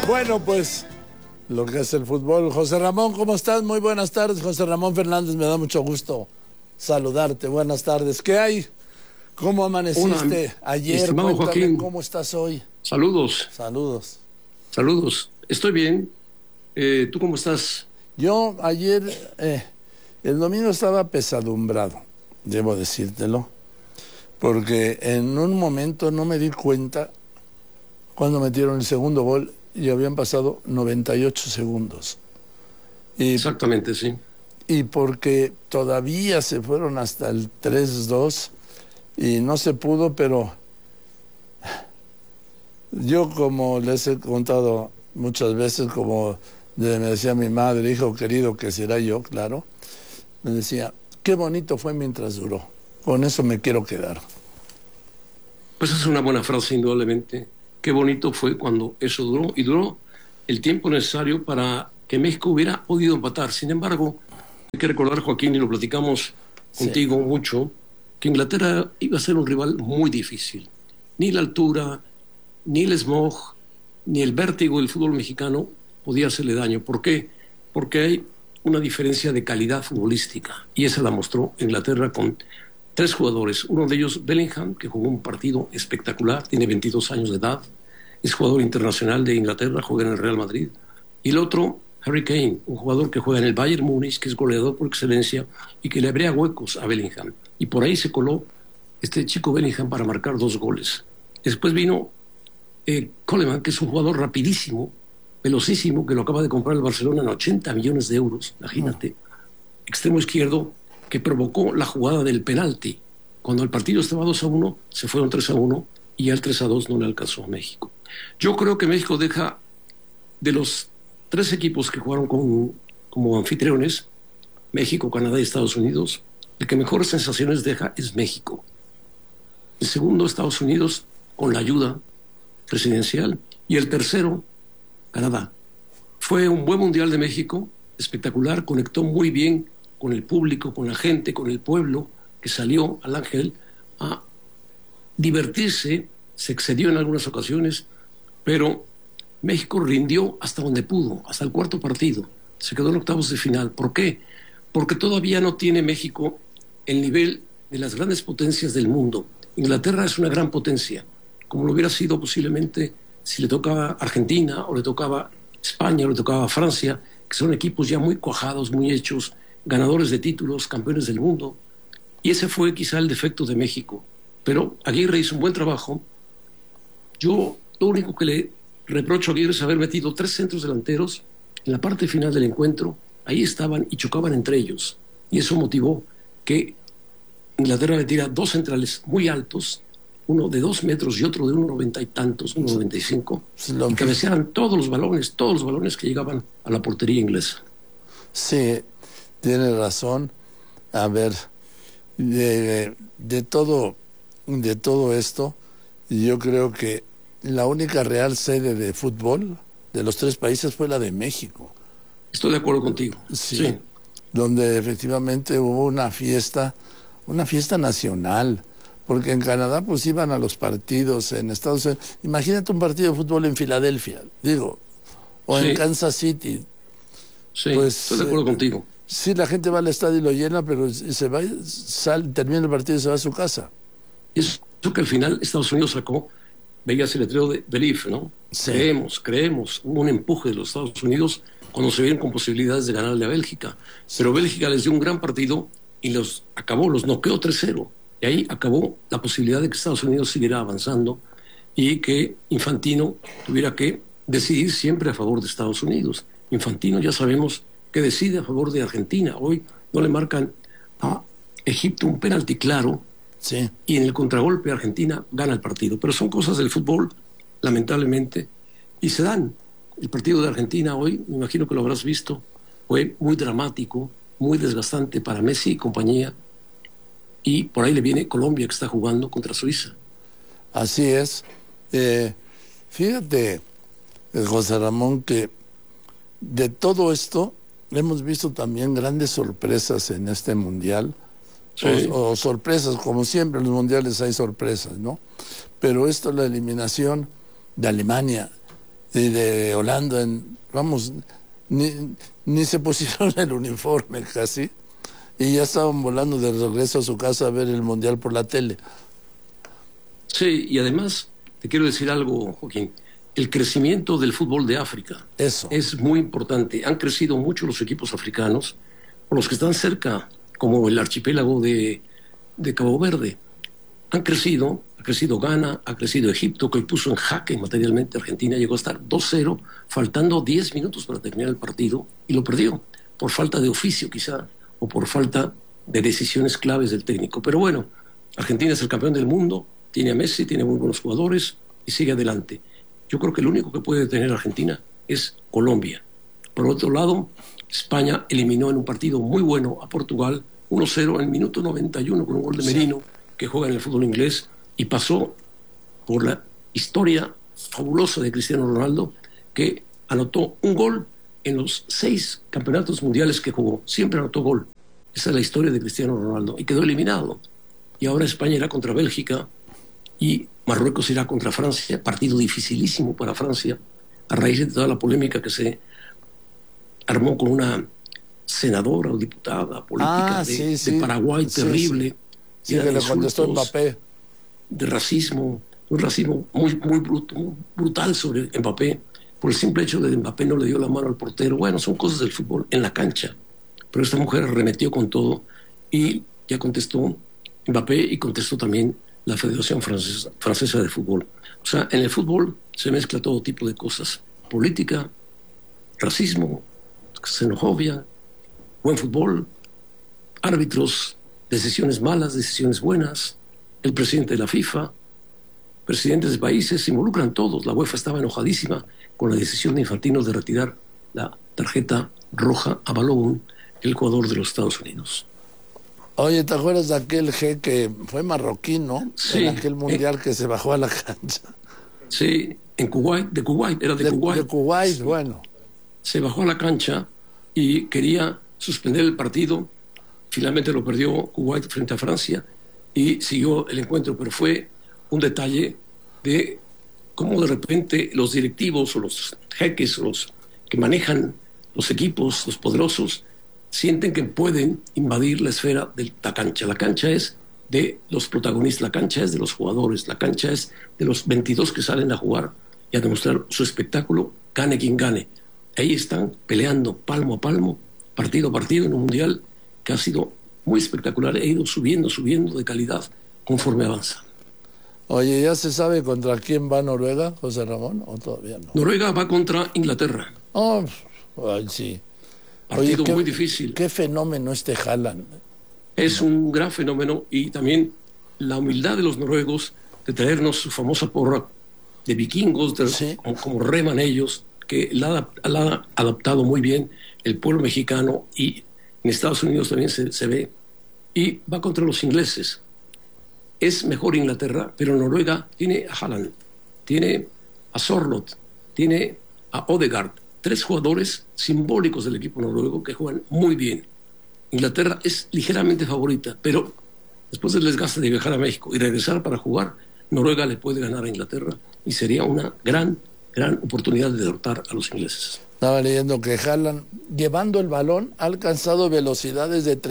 Bueno, pues lo que es el fútbol. José Ramón, ¿cómo estás? Muy buenas tardes. José Ramón Fernández, me da mucho gusto saludarte. Buenas tardes. ¿Qué hay? ¿Cómo amaneciste ayer? Estimado Cuéntame, Joaquín, ¿cómo estás hoy? saludos, Saludos. saludos. Estoy bien. ¿Tú cómo estás? Yo ayer, el domingo estaba pesadumbrado, debo decírtelo, porque en un momento no me di cuenta cuando metieron el segundo gol y habían pasado 98 segundos. Exactamente, sí. Y porque todavía se fueron hasta el 3-2 y no se pudo, pero yo, como les he contado muchas veces, como me decía mi madre, hijo querido, que será yo, claro, me decía, qué bonito fue mientras duró. Con eso me quiero quedar. Pues es una buena frase, indudablemente. Qué bonito fue cuando eso duró, y duró el tiempo necesario para que México hubiera podido empatar. Sin embargo, hay que recordar, Joaquín, y lo platicamos contigo mucho, que Inglaterra iba a ser un rival muy difícil. Ni la altura, ni el smog, ni el vértigo del fútbol mexicano podía hacerle daño. ¿Por qué? Porque hay una diferencia de calidad futbolística, y esa la mostró Inglaterra con tres jugadores. Uno de ellos, Bellingham, que jugó un partido espectacular, tiene 22 años de edad, es jugador internacional de Inglaterra, juega en el Real Madrid. Y el otro, Harry Kane, un jugador que juega en el Bayern Múnich, que es goleador por excelencia y que le abría huecos a Bellingham. Y por ahí se coló este chico Bellingham para marcar 2 goles. Después vino Coleman, que es un jugador rapidísimo, velocísimo, que lo acaba de comprar el Barcelona en 80 millones de euros, imagínate. Extremo izquierdo, que provocó la jugada del penalti. Cuando el partido estaba 2-1, se fueron 3-1 y al 3-2 no le alcanzó a México. Yo creo que México deja, de los 3 equipos que jugaron como anfitriones, México, Canadá y Estados Unidos, el que mejores sensaciones deja es México. El segundo, Estados Unidos, con la ayuda presidencial, y el tercero, Canadá. Fue un buen Mundial de México, espectacular, conectó muy bien con el público, con la gente, con el pueblo, que salió al Ángel a divertirse, se excedió en algunas ocasiones, pero México rindió hasta donde pudo, hasta el cuarto partido. Se quedó en octavos de final. ¿Por qué? Porque todavía no tiene México el nivel de las grandes potencias del mundo. Inglaterra es una gran potencia, como lo hubiera sido posiblemente si le tocaba Argentina, o le tocaba España, o le tocaba Francia, que son equipos ya muy cuajados, muy hechos, ganadores de títulos, campeones del mundo. Y ese fue quizá el defecto de México. Pero Aguirre hizo un buen trabajo. Yo lo único que le reprocho a Aguirre es haber metido 3 centros delanteros en la parte final del encuentro. Ahí estaban y chocaban entre ellos. Y eso motivó que Inglaterra metiera 2 centrales muy altos, uno de 2 metros y otro de 1,90 y tantos, 1,95, y cabecearan todos los balones que llegaban a la portería inglesa. Sí, tienes razón. A ver, de todo esto, yo creo que la única real sede de fútbol de los 3 países fue la de México. Estoy de acuerdo contigo. Sí. Donde efectivamente hubo una fiesta nacional, porque en Canadá pues iban a los partidos, en Estados Unidos. Imagínate un partido de fútbol en Filadelfia, o en Kansas City. Sí, pues, estoy de acuerdo contigo. Sí, la gente va al estadio y lo llena, pero se va, termina el partido y se va a su casa. Eso que al final Estados Unidos sacó, veías el letrero de Believe, ¿no? Sí. Creemos. Hubo un empuje de los Estados Unidos cuando se vieron con posibilidades de ganarle a Bélgica. Sí. Pero Bélgica les dio un gran partido y los noqueó 3-0. Y ahí acabó la posibilidad de que Estados Unidos siguiera avanzando y que Infantino tuviera que decidir siempre a favor de Estados Unidos. Infantino, ya sabemos que decide a favor de Argentina. Hoy no le marcan a Egipto un penalti claro, sí, y en el contragolpe Argentina gana el partido. Pero son cosas del fútbol, lamentablemente, y se dan. El partido de Argentina hoy, me imagino que lo habrás visto, fue muy dramático, muy desgastante para Messi y compañía, y por ahí le viene Colombia, que está jugando contra Suiza. Así es. Fíjate, José Ramón, que de todo esto hemos visto también grandes sorpresas en este mundial. Sí. O sorpresas, como siempre en los mundiales hay sorpresas, ¿no? Pero la eliminación de Alemania, y de Holanda, vamos, ni se pusieron el uniforme casi, y ya estaban volando de regreso a su casa a ver el Mundial por la tele. Sí, y además te quiero decir algo, Joaquín. El crecimiento del fútbol de África es muy importante. Han crecido mucho los equipos africanos, o los que están cerca, como el archipiélago de Cabo Verde. Ha crecido Ghana, ha crecido Egipto, que puso en jaque materialmente a Argentina, llegó a estar 2-0, faltando 10 minutos para terminar el partido, y lo perdió, por falta de oficio quizá, o por falta de decisiones claves del técnico. Pero bueno, Argentina es el campeón del mundo, tiene a Messi, tiene muy buenos jugadores, y sigue adelante. Yo creo que el único que puede detener a Argentina es Colombia. Por otro lado, España eliminó en un partido muy bueno a Portugal 1-0 en el minuto 91 con un gol de Merino, que juega en el fútbol inglés, y pasó por la historia fabulosa de Cristiano Ronaldo, que anotó un gol en los 6 campeonatos mundiales que jugó. Siempre anotó gol. Esa es la historia de Cristiano Ronaldo, y quedó eliminado. Y ahora España irá contra Bélgica y Marruecos irá contra Francia, partido dificilísimo para Francia, a raíz de toda la polémica que se armó con una senadora o diputada política de Paraguay, terrible. Sí, que le contestó Mbappé. De racismo, un racismo muy brutal sobre Mbappé, por el simple hecho de que Mbappé no le dio la mano al portero. Bueno, son cosas del fútbol en la cancha, pero esta mujer arremetió con todo y ya contestó Mbappé y contestó también la Federación Francesa de Fútbol. O sea, en el fútbol se mezcla todo tipo de cosas: política, racismo, xenofobia, buen fútbol, árbitros, decisiones malas, decisiones buenas, el presidente de la FIFA, presidentes de países, se involucran todos. La UEFA estaba enojadísima con la decisión de Infantino de retirar la tarjeta roja a Balón, el jugador de los Estados Unidos. Oye, ¿te acuerdas de aquel que fue marroquí, no? Sí. En aquel mundial que se bajó a la cancha. Sí, en Kuwait, de Kuwait. De Kuwait, bueno. Se bajó a la cancha y quería suspender el partido. Finalmente lo perdió Kuwait frente a Francia y siguió el encuentro, pero fue un detalle de cómo de repente los directivos o los jeques o los que manejan los equipos, los poderosos, sienten que pueden invadir la esfera de la cancha. La cancha es de los protagonistas, la cancha es de los jugadores, la cancha es de los 22 que salen a jugar y a demostrar su espectáculo, gane quien gane. Ahí están peleando palmo a palmo, partido a partido, en un mundial que ha sido muy espectacular, ha ido subiendo de calidad conforme avanza. Oye, ¿ya se sabe contra quién va Noruega, José Ramón, o todavía no? Noruega va contra Inglaterra. Oh, ay, sí. Partido muy difícil. Qué fenómeno este Haaland. Es un gran fenómeno, y también la humildad de los noruegos de traernos su famosa porra de vikingos, como reman ellos, que la ha adaptado muy bien el pueblo mexicano, y en Estados Unidos también se ve, y va contra los ingleses. Es mejor Inglaterra, pero Noruega tiene a Haaland, tiene a Sorloth, tiene a Odegaard, 3 jugadores simbólicos del equipo noruego que juegan muy bien. Inglaterra es ligeramente favorita, pero después del desgaste de viajar a México y regresar para jugar, Noruega le puede ganar a Inglaterra y sería una gran oportunidad de derrotar a los ingleses. Estaba leyendo que Haaland, llevando el balón, ha alcanzado velocidades de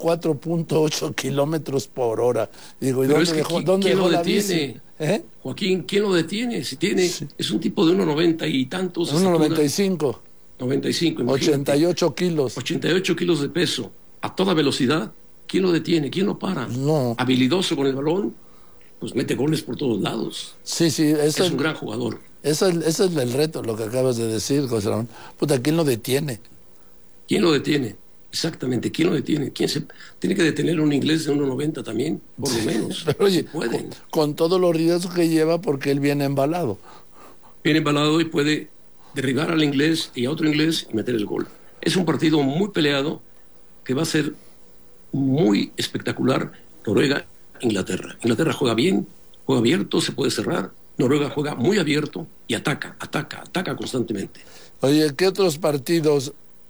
34.8 kilómetros por hora. Digo, ¿y dónde dejó la bici? Joaquín, ¿quién lo detiene? Si tiene, es un tipo de 1,90 y tantos. 1,95. 95, 88 kilos. 88 kilos de peso, a toda velocidad. ¿Quién lo detiene? ¿Quién lo para? No. Habilidoso con el balón, pues mete goles por todos lados. Sí, es un gran jugador. Ese es el reto, lo que acabas de decir, José Ramón. Puta, ¿quién lo detiene? ¿Quién lo detiene? Exactamente, ¿quién lo detiene? Tiene que detener a un inglés de 1,90 también, por lo menos? Pero oye, con todos los riesgos que lleva, porque él viene embalado. Viene embalado y puede derribar al inglés y a otro inglés y meter el gol. Es un partido muy peleado que va a ser muy espectacular. Noruega, Inglaterra. Inglaterra juega bien, juega abierto, se puede cerrar. Noruega juega muy abierto y ataca constantemente. Oye, ¿qué otros partidos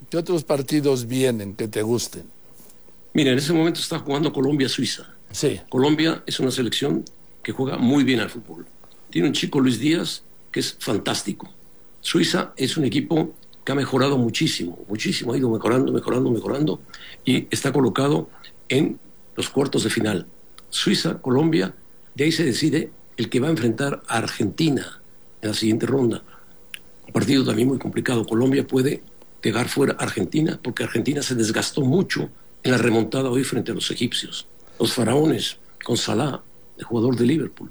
vienen que te gusten? Mira, en ese momento está jugando Colombia-Suiza. Sí. Colombia es una selección que juega muy bien al fútbol. Tiene un chico, Luis Díaz, que es fantástico. Suiza es un equipo que ha mejorado muchísimo, muchísimo, ha ido mejorando, mejorando, mejorando, y está colocado en los cuartos de final. Suiza, Colombia, de ahí se decide el que va a enfrentar a Argentina en la siguiente ronda. Un partido también muy complicado. Colombia puede dejar fuera a Argentina, porque Argentina se desgastó mucho en la remontada hoy frente a los egipcios. Los faraones, con Salah, el jugador de Liverpool.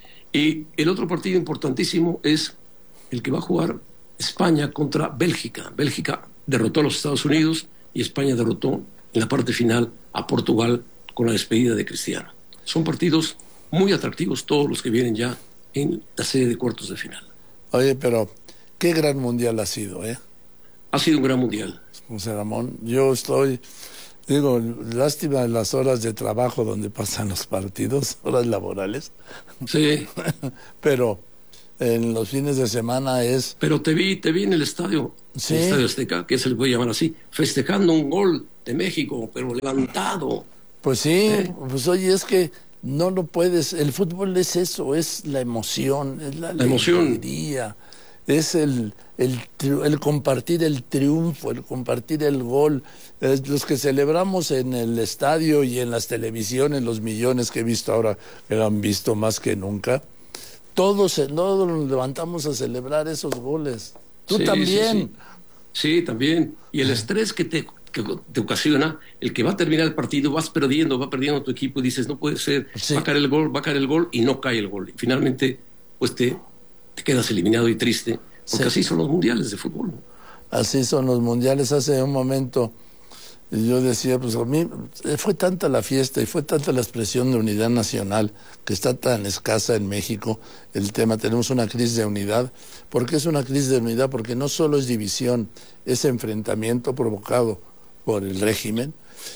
Y el otro partido importantísimo es el que va a jugar España contra Bélgica. Bélgica derrotó a los Estados Unidos y España derrotó en la parte final a Portugal con la despedida de Cristiano. Son partidos muy atractivos todos los que vienen ya en la serie de cuartos de final. Oye, pero qué gran mundial ha sido, ¿eh? Ha sido un gran mundial. José Ramón, yo digo, lástima de las horas de trabajo donde pasan los partidos, horas laborales. Sí. Pero en los fines de semana es... Pero te vi en el estadio, ¿sí? El Estadio Azteca, que se le puede llamar así, festejando un gol de México, pero levantado. Pues sí, pues oye, es que no lo puedes, el fútbol es eso, es la emoción, es la alegría, es el compartir el triunfo, el compartir el gol. Los que celebramos en el estadio y en las televisiones, los millones que he visto ahora, que lo han visto más que nunca, todos nos levantamos a celebrar esos goles. Tú también. Sí, también. Y el estrés que te ocasiona, el que va a terminar el partido, va perdiendo tu equipo y dices, no puede ser, va a caer el gol, y no cae el gol. Y finalmente, pues te quedas eliminado y triste, porque así son los mundiales de fútbol. Así son los mundiales. Hace un momento yo decía, pues a mí fue tanta la fiesta y fue tanta la expresión de unidad nacional que está tan escasa en México el tema. Tenemos una crisis de unidad. ¿Por qué es una crisis de unidad? Porque no solo es división, es enfrentamiento provocado por el régimen,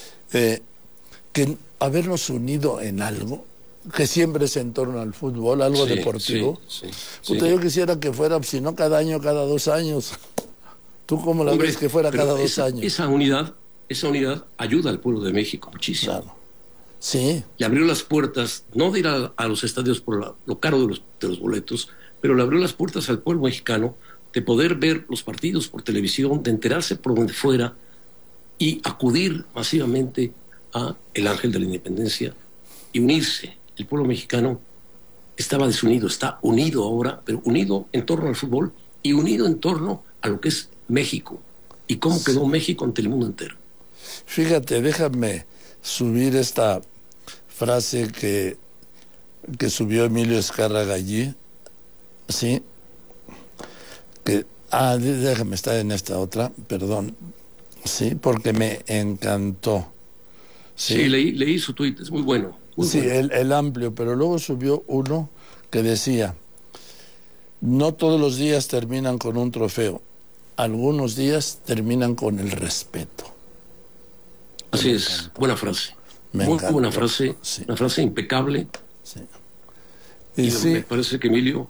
que habernos unido en algo que siempre es en torno al fútbol, algo deportivo. Yo quisiera que fuera, si no cada año, cada 2 años. ¿Tú cómo la ves que fuera cada 2 años? Esa unidad ayuda al pueblo de México muchísimo. Claro. Sí. Le abrió las puertas, no de ir a los estadios por lo caro de los boletos, pero le abrió las puertas al pueblo mexicano de poder ver los partidos por televisión, de enterarse por donde fuera y acudir masivamente a el Ángel de la Independencia y unirse. El pueblo mexicano estaba desunido, está unido ahora, pero unido en torno al fútbol y unido en torno a lo que es México y cómo quedó México ante el mundo entero. Fíjate, déjame subir esta frase que subió Emilio Azcárraga allí, ¿sí? Déjame estar en esta otra, perdón, sí, porque me encantó. Sí, leí su tuit, es muy bueno. Sí, el amplio, pero luego subió uno que decía, no todos los días terminan con un trofeo, algunos días terminan con el respeto. Así es, buena frase. Muy buena frase, una frase impecable. Sí. Y me parece que Emilio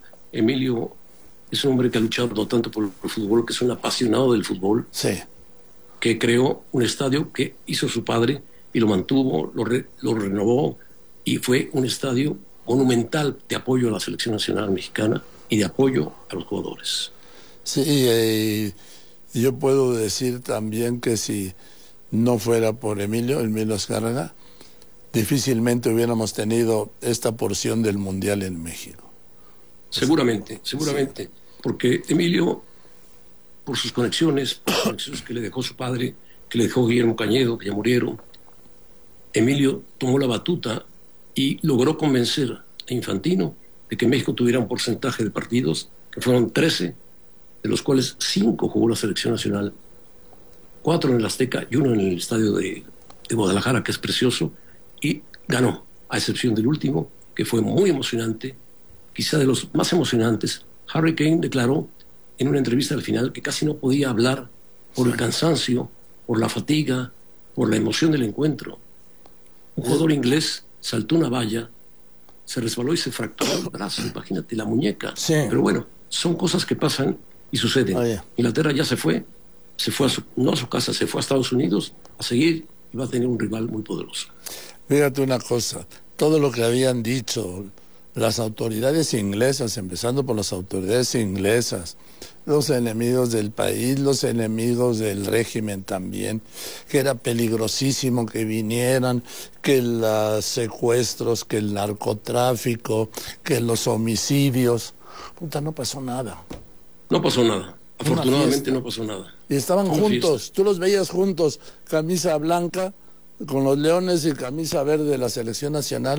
es un hombre que ha luchado no tanto por el fútbol, que es un apasionado del fútbol, que creó un estadio que hizo su padre y lo mantuvo, lo renovó, y fue un estadio monumental de apoyo a la selección nacional mexicana y de apoyo a los jugadores. Sí, yo puedo decir también que si no fuera por Emilio Azcárraga, difícilmente hubiéramos tenido esta porción del Mundial en México. Seguramente, porque Emilio, por sus conexiones, que le dejó su padre, que le dejó Guillermo Cañedo, que ya murieron, Emilio tomó la batuta y logró convencer a Infantino de que México tuviera un porcentaje de partidos, que fueron 13, de los cuales 5 jugó la selección nacional, 4 en el Azteca y 1 en el estadio de Guadalajara, que es precioso, y ganó, a excepción del último, que fue muy emocionante, quizá de los más emocionantes. Harry Kane declaró en una entrevista al final que casi no podía hablar por el cansancio, por la fatiga, por la emoción del encuentro. Un jugador inglés saltó una valla, se resbaló y se fracturó el brazo, imagínate, la muñeca. Pero bueno, son cosas que pasan y suceden. Inglaterra ya se fue no a su casa, se fue a Estados Unidos a seguir y va a tener un rival muy poderoso. Fíjate una cosa, todo lo que habían dicho las autoridades inglesas, empezando por las autoridades inglesas, los enemigos del país, los enemigos del régimen también, que era peligrosísimo que vinieran, que los secuestros, que el narcotráfico, que los homicidios. Puta, no pasó nada. No pasó nada. Afortunadamente no pasó nada. Y estaban juntos, tú los veías juntos, camisa blanca con los Leones y camisa verde de la selección nacional,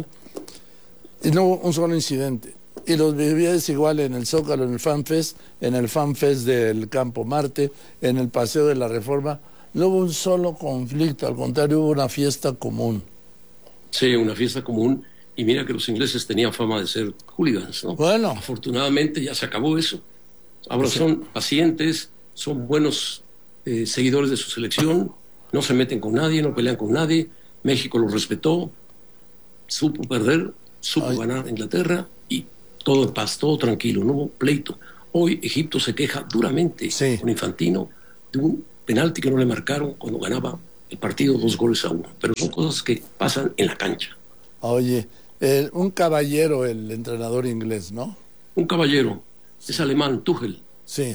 y no hubo un solo incidente. Y los vivías igual en el Zócalo, en el FanFest del Campo Marte, en el Paseo de la Reforma. No hubo un solo conflicto, al contrario, hubo una fiesta común. Sí, una fiesta común. Y mira que los ingleses tenían fama de ser hooligans, ¿no? Bueno. Afortunadamente ya se acabó eso. Ahora son pacientes, son buenos seguidores de su selección, no se meten con nadie, no pelean con nadie. México los respetó, supo perder, supo ganar a Inglaterra y todo en paz, todo tranquilo, no hubo pleito. Hoy Egipto se queja duramente con Infantino de un penalti que no le marcaron cuando ganaba el partido 2-1, pero son cosas que pasan en la cancha. Oye, un caballero el entrenador inglés, ¿no? Un caballero, es alemán, Tuchel. Sí,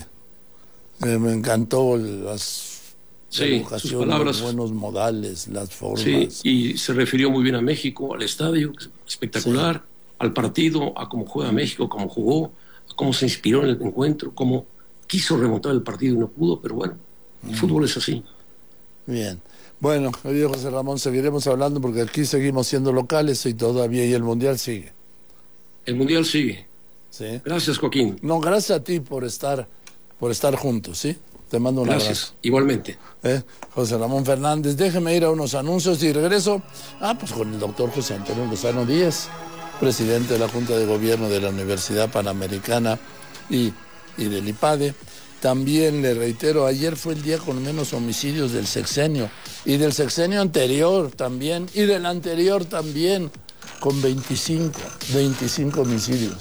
me encantó las sus palabras, los buenos modales, las formas. Sí, y se refirió muy bien a México, al estadio, espectacular, al partido, a cómo juega México, cómo jugó, a cómo se inspiró en el encuentro, cómo quiso remontar el partido y no pudo, pero bueno, el fútbol es así. Bien. Bueno, querido José Ramón, seguiremos hablando porque aquí seguimos siendo locales y todavía, y el Mundial sigue. El Mundial sigue. Sí. Gracias, Joaquín. No, gracias a ti por estar juntos, ¿sí? Te mando un abrazo. Gracias, igualmente. José Ramón Fernández, déjeme ir a unos anuncios y regreso. Pues con el doctor José Antonio Lozano Díaz, presidente de la Junta de Gobierno de la Universidad Panamericana y del IPADE. También le reitero, ayer fue el día con menos homicidios del sexenio, y del sexenio anterior también, y del anterior también, con 25 homicidios.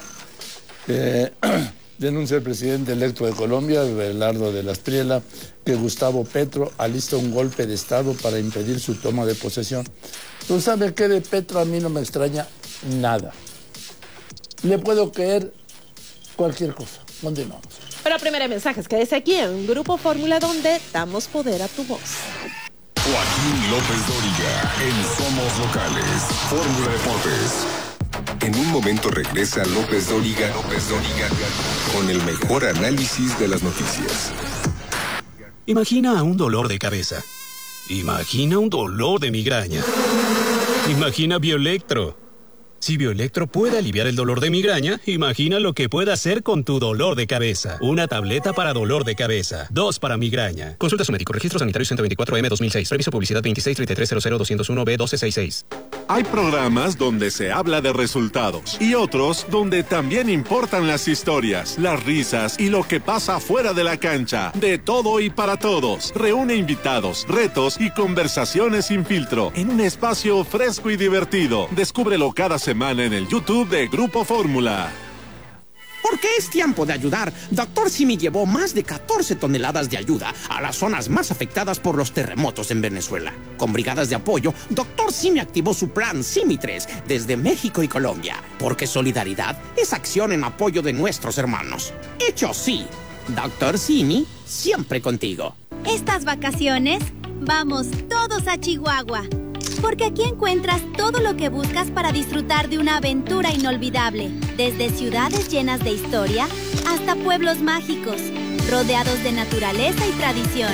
Denuncia el presidente electo de Colombia, Belardo de la Espriella, que Gustavo Petro alista un golpe de Estado para impedir su toma de posesión. ¿Tú sabes qué? De Petro a mí no me extraña nada. Le puedo creer cualquier cosa. Continuamos. Pero primero mensajes, quédese aquí en Grupo Fórmula, donde damos poder a tu voz. Joaquín López Dóriga en Somos Locales, Fórmula Deportes. En un momento regresa López Dóriga con el mejor análisis de las noticias. Imagina un dolor de cabeza. Imagina un dolor de migraña. Imagina Bioelectro. Si Bioelectro puede aliviar el dolor de migraña, imagina lo que puede hacer con tu dolor de cabeza. Una tableta para dolor de cabeza, 2 para migraña. Consulta a su médico. Registro sanitario 124M 2006. Previso publicidad 2633000201B1266. Hay programas donde se habla de resultados y otros donde también importan las historias, las risas y lo que pasa fuera de la cancha. De todo y para todos. Reúne invitados, retos y conversaciones sin filtro en un espacio fresco y divertido. Descúbrelo cada semana en el YouTube de Grupo Fórmula. Porque es tiempo de ayudar. Dr. Simi llevó más de 14 toneladas de ayuda a las zonas más afectadas por los terremotos en Venezuela. Con brigadas de apoyo, Dr. Simi activó su plan Simi 3 desde México y Colombia. Porque solidaridad es acción en apoyo de nuestros hermanos. Hecho sí. Dr. Simi, siempre contigo. Estas vacaciones, vamos todos a Chihuahua. Porque aquí encuentras todo lo que buscas para disfrutar de una aventura inolvidable. Desde ciudades llenas de historia hasta pueblos mágicos, rodeados de naturaleza y tradición.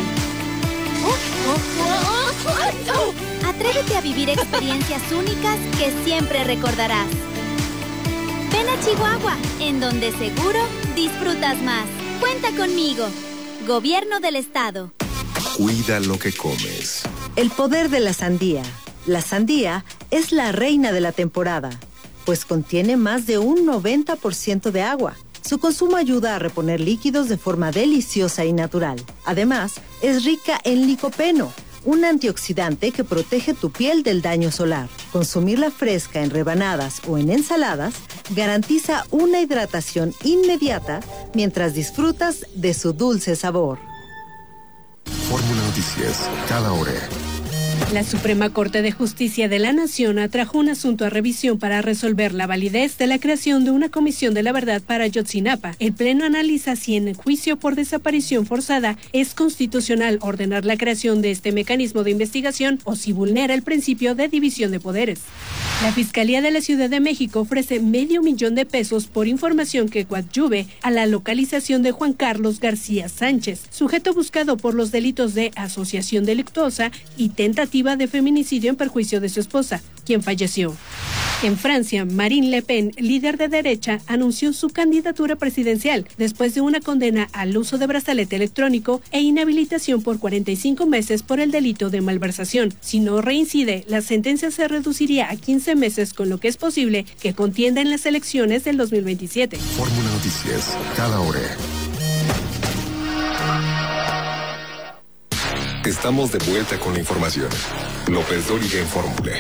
Atrévete a vivir experiencias únicas que siempre recordarás. Ven a Chihuahua, en donde seguro disfrutas más. Cuenta conmigo. Gobierno del Estado. Cuida lo que comes. El poder de la sandía. La sandía es la reina de la temporada, pues contiene más de un 90% de agua. Su consumo ayuda a reponer líquidos de forma deliciosa y natural. Además, es rica en licopeno, un antioxidante que protege tu piel del daño solar. Consumirla fresca en rebanadas o en ensaladas garantiza una hidratación inmediata mientras disfrutas de su dulce sabor. Fórmula Noticias, cada hora. La Suprema Corte de Justicia de la Nación atrajo un asunto a revisión para resolver la validez de la creación de una comisión de la verdad para Ayotzinapa. El Pleno analiza si en el juicio por desaparición forzada es constitucional ordenar la creación de este mecanismo de investigación o si vulnera el principio de división de poderes. La Fiscalía de la Ciudad de México ofrece $500,000 por información que coadyuve a la localización de Juan Carlos García Sánchez, sujeto buscado por los delitos de asociación delictuosa y tentativa de feminicidio en perjuicio de su esposa, quien falleció. En Francia, Marine Le Pen, líder de derecha, anunció su candidatura presidencial después de una condena al uso de brazalete electrónico e inhabilitación por 45 meses por el delito de malversación. Si no reincide, la sentencia se reduciría a 15 meses, con lo que es posible que contienda en las elecciones del 2027. Fórmula Noticias, cada hora. Estamos de vuelta con la información. López Dóriga en Fórmula.